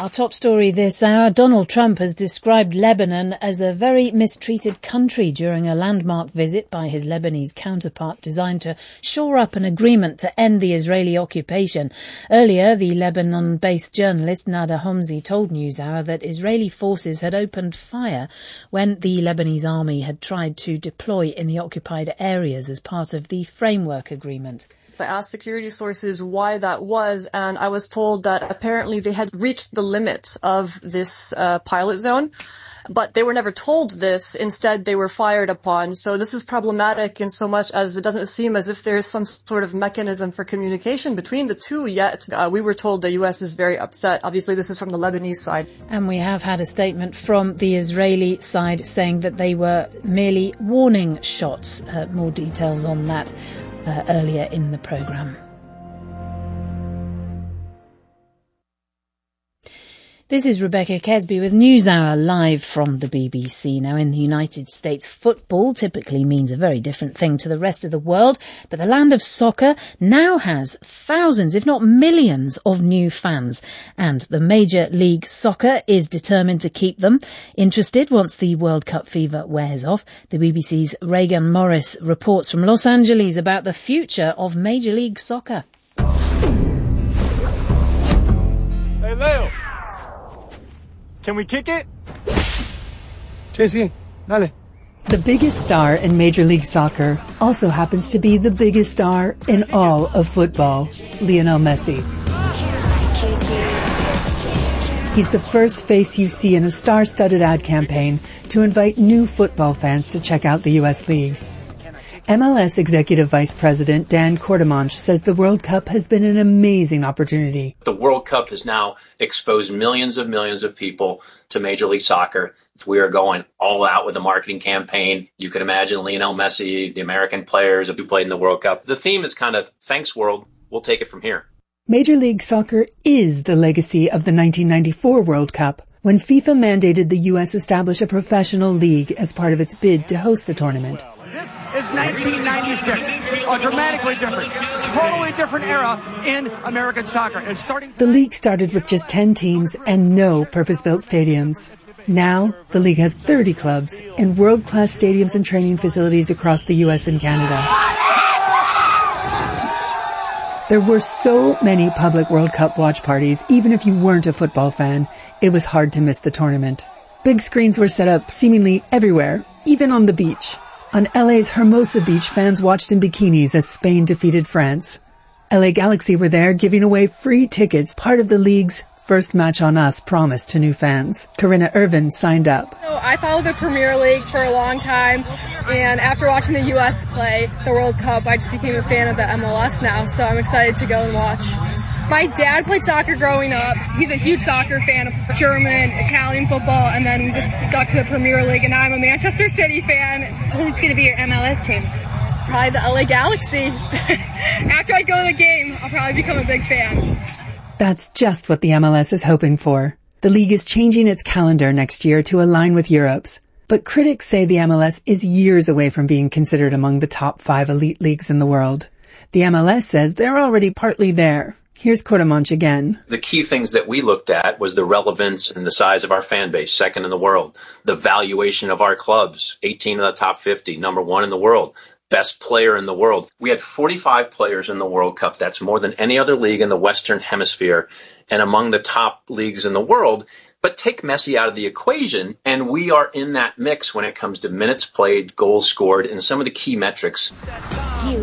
Our top story this hour, Donald Trump has described Lebanon as a very mistreated country during a landmark visit by his Lebanese counterpart designed to shore up an agreement to end the Israeli occupation. Earlier, the Lebanon-based journalist Nada Homsi told NewsHour that Israeli forces had opened fire when the Lebanese army had tried to deploy in the occupied areas as part of the framework agreement. I asked security sources why that was, and I was told that apparently they had reached the limit of this pilot zone, but they were never told this. Instead, they were fired upon. So this is problematic in so much as it doesn't seem as if there is some sort of mechanism for communication between the two yet. We were told the U.S. is very upset. Obviously, this is from the Lebanese side. And we have had a statement from the Israeli side saying that they were merely warning shots. More details on that earlier in the programme. This is Rebecca Kesby with NewsHour live from the BBC. Now, in the United States, football typically means a very different thing to the rest of the world, but the land of soccer now has thousands, if not millions, of new fans. And the Major League Soccer is determined to keep them interested once the World Cup fever wears off. The BBC's Reagan Morris reports from Los Angeles about the future of Major League Soccer. Hey, Leo. Can we kick it? Sí, dale. The biggest star in Major League Soccer also happens to be the biggest star in all of football, Lionel Messi. He's the first face you see in a star-studded ad campaign to invite new football fans to check out the U.S. League. MLS Executive Vice President Dan Courtemanche says the World Cup has been an amazing opportunity. The World Cup has now exposed millions of people to Major League Soccer. We are going all out with the marketing campaign. You can imagine Lionel Messi, the American players who played in the World Cup. The theme is kind of, thanks world, we'll take it from here. Major League Soccer is the legacy of the 1994 World Cup, when FIFA mandated the U.S. establish a professional league as part of its bid to host the tournament. This is 1996, a dramatically different, totally different era in American soccer. And the league started with just 10 teams and no purpose-built stadiums. Now, the league has 30 clubs and world-class stadiums and training facilities across the U.S. and Canada. There were so many public World Cup watch parties, even if you weren't a football fan, it was hard to miss the tournament. Big screens were set up seemingly everywhere, even on the beach. On LA's Hermosa Beach, fans watched in bikinis as Spain defeated France. LA Galaxy were there giving away free tickets, part of the league's First Match on Us promise to new fans. Corinna Irvin signed up. I followed the Premier League for a long time, and after watching the U.S. play the World Cup, I just became a fan of the MLS now, so I'm excited to go and watch. My dad played soccer growing up. He's a huge soccer fan of German, Italian football, and then we just stuck to the Premier League, and now I'm a Manchester City fan. Who's going to be your MLS team? Probably the LA Galaxy. After I go to the game, I'll probably become a big fan. That's just what the MLS is hoping for. The league is changing its calendar next year to align with Europe's. But critics say the MLS is years away from being considered among the top 5 elite leagues in the world. The MLS says they're already partly there. Here's Courtemanche again. The key things that we looked at was the relevance and the size of our fan base, second in the world. The valuation of our clubs, 18 of the top 50, number 1 in the world. Best player in the world. We had 45 players in the World Cup. That's more than any other league in the Western Hemisphere and among the top leagues in the world. But take Messi out of the equation, and we are in that mix when it comes to minutes played, goals scored, and some of the key metrics.